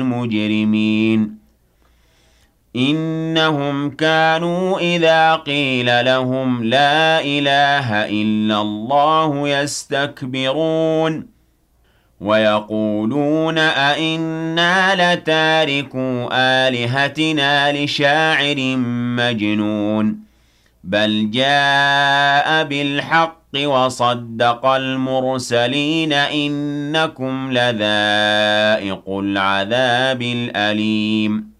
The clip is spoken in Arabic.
المجرمين إنهم كانوا إذا قيل لهم لا إله إلا الله يستكبرون ويقولون أئنا لتاركو آلهتنا لشاعر مجنون بل جاء بالحق وصدق المرسلين إنكم لذائق العذاب الأليم